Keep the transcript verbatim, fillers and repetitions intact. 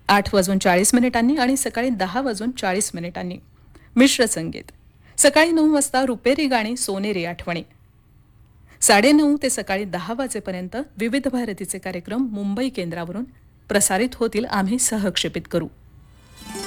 आठ वाजून चाळीस मिनिटांनी आणि सकाळी दहा वाजून चाळीस मिनिटांनी मिश्र संगीत. सकाळी नऊ वाजता रुपेरी गाणी सोनेरी आठवणी. साडेनऊ ते सकाळी दहा वाजेपर्यंत विविध भारतीचे कार्यक्रम मुंबई केंद्रावरून प्रसारित होतील. आम्ही सहक्षेपित करू.